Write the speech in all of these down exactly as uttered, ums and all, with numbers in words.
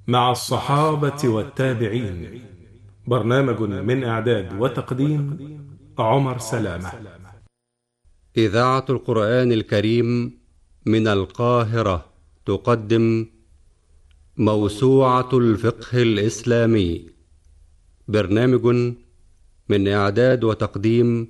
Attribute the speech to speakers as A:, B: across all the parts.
A: مع الصحابة والتابعين. برنامج من إعداد وتقديم عمر سلامة.
B: إذاعة القرآن الكريم من القاهرة تقدم موسوعة الفقه الإسلامي. برنامج من إعداد وتقديم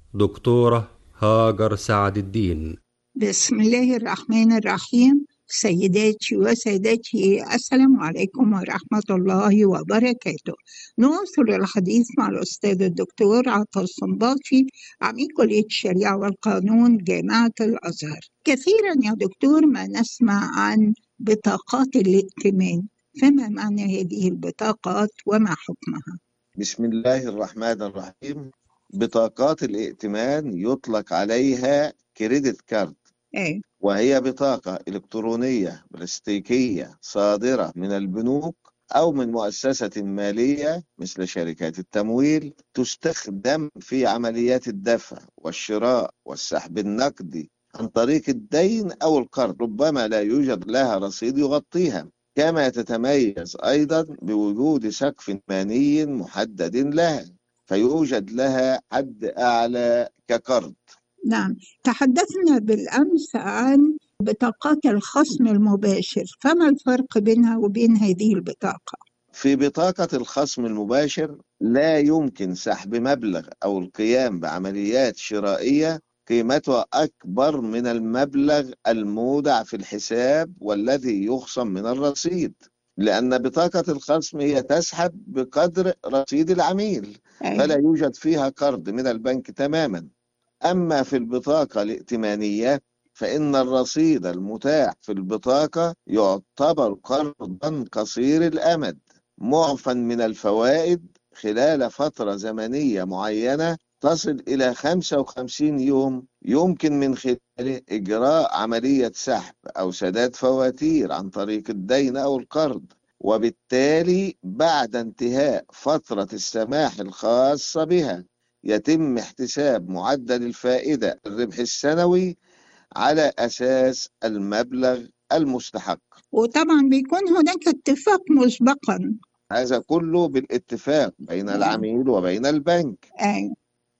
B: دكتورة هاجر سعد الدين.
C: بسم الله الرحمن الرحيم. سيداتي وسادتي، السلام عليكم ورحمة الله وبركاته. نواصل الحديث مع الأستاذ الدكتور عطا الصنباطي، عميد كلية الشريعة والقانون جامعة الأزهر. كثيرا يا دكتور ما نسمع عن بطاقات الائتمان، فما معنى هذه البطاقات وما حكمها؟
D: بسم الله الرحمن الرحيم. بطاقات الائتمان يطلق عليها كريدت كارد،
C: ايه
D: وهي بطاقة إلكترونية بلاستيكية صادرة من البنوك أو من مؤسسة مالية مثل شركات التمويل، تستخدم في عمليات الدفع والشراء والسحب النقدي عن طريق الدين أو القرض، ربما لا يوجد لها رصيد يغطيها. كما تتميز أيضا بوجود سقف مالي محدد لها، فيوجد لها حد أعلى كقرض.
C: نعم، تحدثنا بالأمس عن بطاقات الخصم المباشر، فما الفرق بينها وبين هذه البطاقة؟
D: في بطاقة الخصم المباشر لا يمكن سحب مبلغ أو القيام بعمليات شرائية قيمتها أكبر من المبلغ المودع في الحساب والذي يخصم من الرصيد، لأن بطاقة الخصم هي تسحب بقدر رصيد العميل، فلا
C: أي.
D: يوجد فيها قرض من البنك تماما. أما في البطاقة الائتمانية فإن الرصيد المتاح في البطاقة يعتبر قرضا قصير الأمد معفى من الفوائد خلال فترة زمنية معينة تصل إلى خمسة وخمسين يوم، يمكن من خلاله إجراء عملية سحب أو سداد فواتير عن طريق الدين أو القرض، وبالتالي بعد انتهاء فترة السماح الخاصة بها يتم احتساب معدل الفائدة الربح السنوي على أساس المبلغ المستحق.
C: وطبعا بيكون هناك اتفاق مسبقا.
D: هذا كله بالاتفاق بين
C: أي.
D: العميل وبين البنك.
C: أي.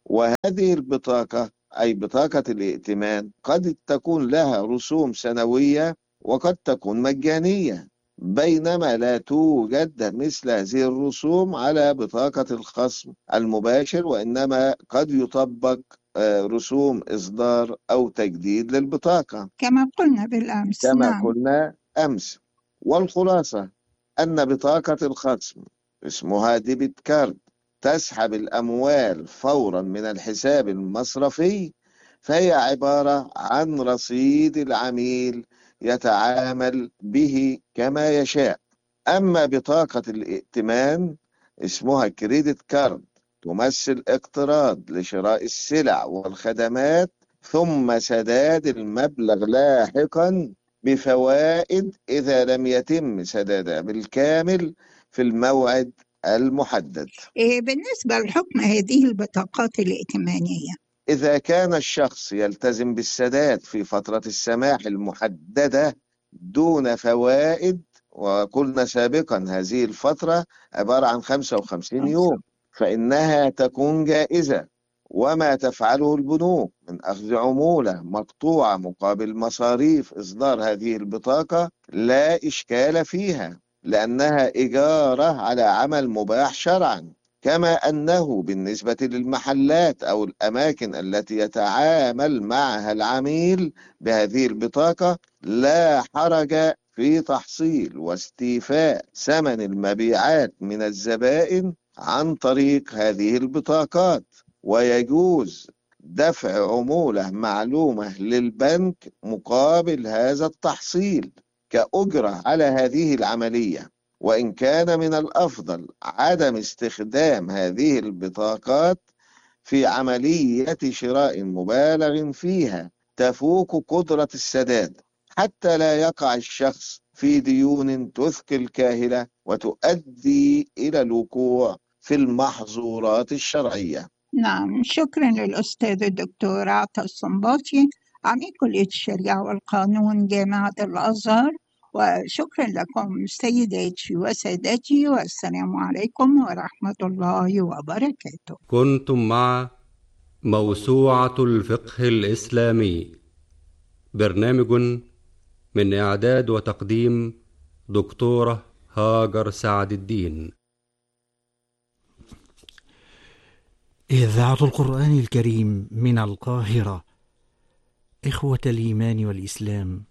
D: وهذه البطاقة أي بطاقة الائتمان قد تكون لها رسوم سنوية وقد تكون مجانية، بينما لا توجد مثل هذه الرسوم على بطاقة الخصم المباشر، وإنما قد يطبق آه، رسوم إصدار أو تجديد للبطاقة
C: كما قلنا بالأمس.
D: كما
C: نعم.
D: قلنا أمس. والخلاصة أن بطاقة الخصم اسمها ديبت كارد تسحب الأموال فورا من الحساب المصرفي، فهي عبارة عن رصيد العميل يتعامل به كما يشاء. أما بطاقة الائتمان اسمها كريدت كارد تمثل اقتراض لشراء السلع والخدمات ثم سداد المبلغ لاحقا بفوائد إذا لم يتم سدادها بالكامل في الموعد المحدد.
C: إيه بالنسبة لحكم هذه البطاقات الائتمانية؟
D: إذا كان الشخص يلتزم بالسداد في فترة السماح المحددة دون فوائد، وقلنا سابقا هذه الفترة عبارة عن خمسة وخمسين يوم، فإنها تكون جائزة. وما تفعله البنوك من أخذ عمولة مقطوعة مقابل مصاريف إصدار هذه البطاقة لا إشكال فيها، لأنها إجارة على عمل مباح شرعا. كما أنه بالنسبة للمحلات أو الأماكن التي يتعامل معها العميل بهذه البطاقة لا حرج في تحصيل واستيفاء ثمن المبيعات من الزبائن عن طريق هذه البطاقات، ويجوز دفع عمولة معلومة للبنك مقابل هذا التحصيل كأجرة على هذه العملية. وإن كان من الأفضل عدم استخدام هذه البطاقات في عملية شراء مبالغ فيها تفوق قدرة السداد، حتى لا يقع الشخص في ديون تثقل كاهلة وتؤدي إلى الوقوع في المحظورات الشرعية.
C: نعم، شكرا للأستاذ الدكتور عطا الصنباطي، عميد كلية الشريعة والقانون جامعة الأزهر، وشكرا لكم سيداتي وسادتي، والسلام عليكم ورحمة الله وبركاته.
B: كنتم مع موسوعة الفقه الإسلامي، برنامج من إعداد وتقديم دكتورة هاجر سعد الدين.
E: إذاعة القرآن الكريم من القاهرة. إخوة الإيمان والإسلام،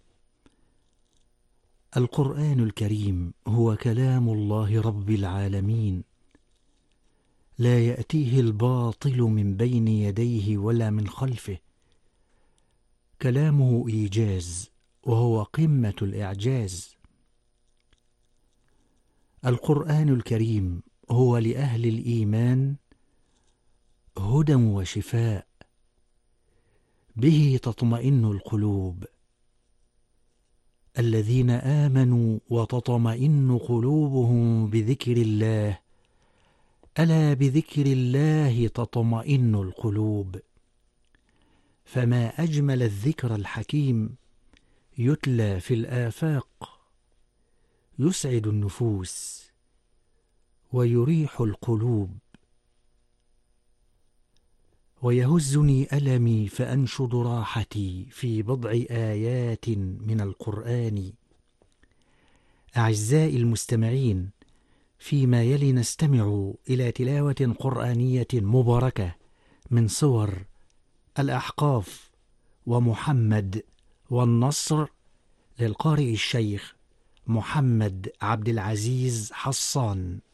E: القرآن الكريم هو كلام الله رب العالمين، لا يأتيه الباطل من بين يديه ولا من خلفه. كلامه إيجاز وهو قمة الإعجاز. القرآن الكريم هو لأهل الإيمان هدى وشفاء، به تطمئن القلوب. الذين آمنوا وتطمئن قلوبهم بذكر الله، ألا بذكر الله تطمئن القلوب. فما أجمل الذكر الحكيم يتلى في الآفاق، يسعد النفوس ويريح القلوب. ويهزني ألمي فأنشد راحتي في بضع آيات من القرآن. أعزائي المستمعين، فيما يلي نستمع إلى تلاوة قرآنية مباركة من سور الأحقاف ومحمد والنصر للقارئ الشيخ محمد عبد العزيز حصان.